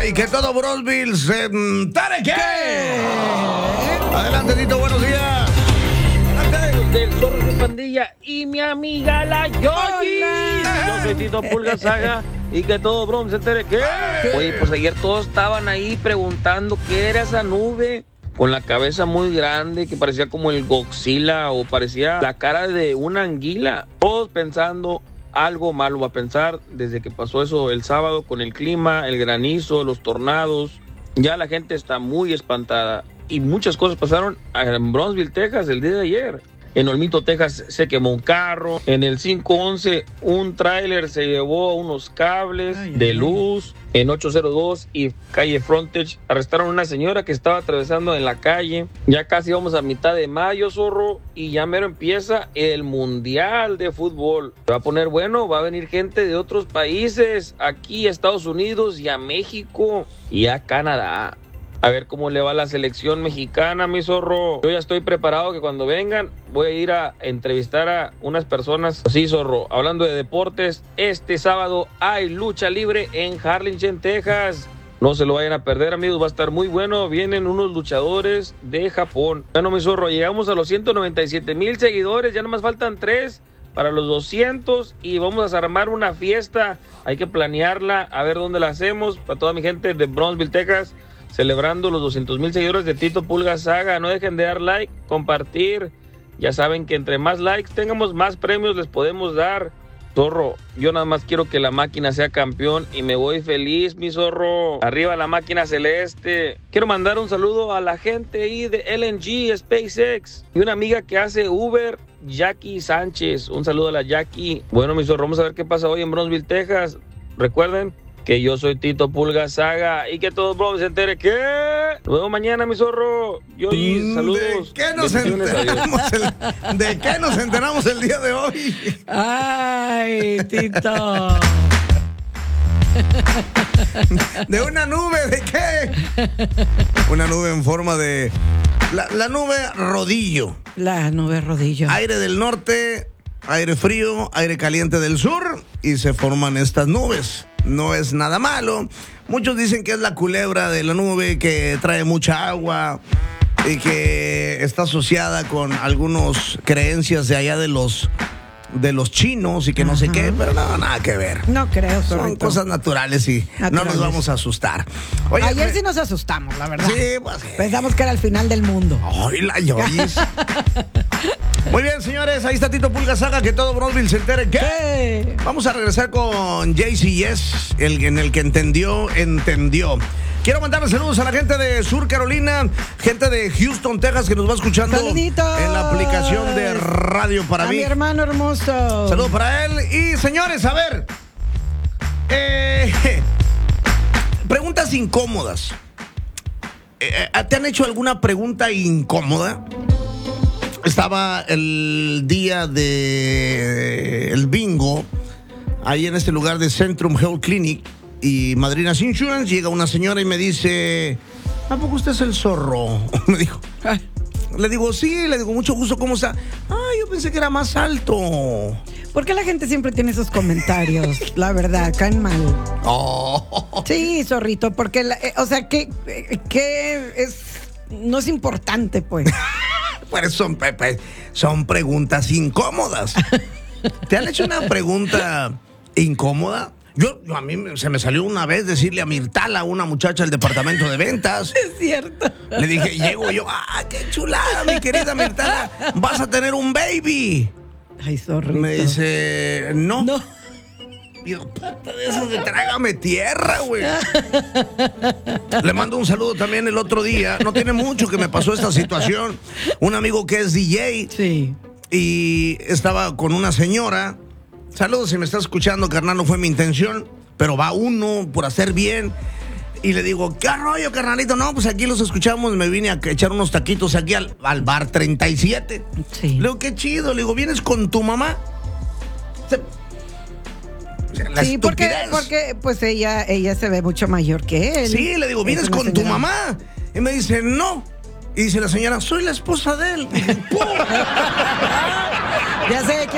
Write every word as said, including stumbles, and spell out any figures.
Saga y que todo Bronzeville se entere que. Adelante, Tito, buenos días. Adelante. Del Zorro de Pandilla y mi amiga la Yoyi. Yo soy Tito Pulga Saga y que todo Bronx se entere que. Oye, pues ayer todos estaban ahí preguntando qué era esa nube con la cabeza muy grande que parecía como el Godzilla o parecía la cara de una anguila. Todos pensando algo malo va a pensar desde que pasó eso el sábado con el clima, el granizo, los tornados. Ya la gente está muy espantada y muchas cosas pasaron en Brownsville, Texas el día de ayer. En Olmito, Texas se quemó un carro. En el cinco once un tráiler se llevó unos cables ay, de ay, luz. Ay. En ocho cero dos y calle Frontage arrestaron a una señora que estaba atravesando en la calle. Ya casi vamos a mitad de mayo, Zorro, y ya mero empieza el Mundial de Fútbol. Se va a poner bueno, va a venir gente de otros países aquí a Estados Unidos y a México y a Canadá. A ver cómo le va a la selección mexicana, mi Zorro. Yo ya estoy preparado que cuando vengan voy a ir a entrevistar a unas personas. Sí, Zorro, hablando de deportes, este sábado hay lucha libre en Harlingen, Texas. No se lo vayan a perder, amigos, va a estar muy bueno. Vienen unos luchadores de Japón. Bueno, mi Zorro, llegamos a los ciento noventa y siete mil seguidores, ya nomás faltan tres para los doscientos y vamos a armar una fiesta. Hay que planearla, a ver dónde la hacemos. Para toda mi gente de Brownsville, Texas, celebrando los doscientos mil seguidores de Tito Pulga Saga. No dejen de dar like, compartir. Ya saben que entre más likes tengamos, más premios les podemos dar. Zorro, yo nada más quiero que la máquina sea campeón y me voy feliz, mi Zorro. Arriba la máquina celeste. Quiero mandar un saludo a la gente ahí de L N G, SpaceX. Y una amiga que hace Uber, Jackie Sánchez. Un saludo a la Jackie. Bueno, mi Zorro, vamos a ver qué pasa hoy en Brownsville, Texas. Recuerden que yo soy Tito Pulga Saga y que todo Bronx se entere que. Nos vemos mañana, mi Zorro. Yo y saludos. ¿De qué nos enteramos el, ¿De qué nos enteramos el día de hoy? Ay, Tito. ¿De una nube? ¿De qué? Una nube en forma de... La, la nube rodillo. La nube rodillo. Aire del norte, aire frío, aire caliente del sur y se forman estas nubes. No es nada malo. Muchos dicen que es la culebra de la nube que trae mucha agua y que está asociada con algunas creencias de allá de los de los chinos y que no Ajá. sé qué, pero no, nada que ver. No creo, Son correcto. cosas naturales y naturales. No nos vamos a asustar. Oye, ayer me... sí nos asustamos, la verdad. Sí, pues. Pensamos que era el final del mundo. Ay, la Yoyis. Muy bien, señores, ahí está Tito Pulga Saga, que todo Brownsville se entere que... ¿Qué? Vamos a regresar con J C Yes, el en el que entendió, entendió. Quiero mandarle saludos a la gente de Sur Carolina, gente de Houston, Texas, que nos va escuchando ¡Saluditos! En la aplicación de Radio para a mí. mi hermano hermoso. Saludos para él. Y, señores, a ver, eh, preguntas incómodas. Eh, ¿Te han hecho alguna pregunta incómoda? Estaba el día de el bingo ahí en este lugar de Centrum Health Clinic y Madrinas Insurance. Llega una señora y me dice: ¿a poco usted es el Zorro? Me dijo. Ay. Le digo, sí, le digo, mucho gusto, ¿cómo está? Ah, yo pensé que era más alto. ¿Por qué la gente siempre tiene esos comentarios? La verdad, caen mal. Oh. Sí, Zorrito, porque, la, eh, o sea, que, que es, no es importante, pues. Pues son, son preguntas incómodas. ¿Te han hecho una pregunta incómoda? Yo, yo a mí se me salió una vez decirle a Mirtala, una muchacha del departamento de ventas. Es cierto. Le dije, llego yo, ¡ah, qué chulada, mi querida Mirtala! ¡Vas a tener un baby! Ay, Zorrito. Me dice, no. No. Digo, puta de esos de trágame tierra, güey. Le mando un saludo también el otro día. No tiene mucho que me pasó esta situación. Un amigo que es D J. Sí. Y estaba con una señora. Saludos si me estás escuchando, carnal, no fue mi intención. Pero va uno por hacer bien. Y le digo, ¿qué rollo, carnalito? No, pues aquí los escuchamos. Me vine a echar unos taquitos aquí al, al bar treinta y siete. Sí. Le digo, qué chido. Le digo, ¿vienes con tu mamá? Se... La sí, porque, porque pues ella, ella se ve mucho mayor que él. Sí, le digo, ¿vienes con señora. tu mamá? Y me dice, no. Y dice la señora, soy la esposa de él. Ya sé.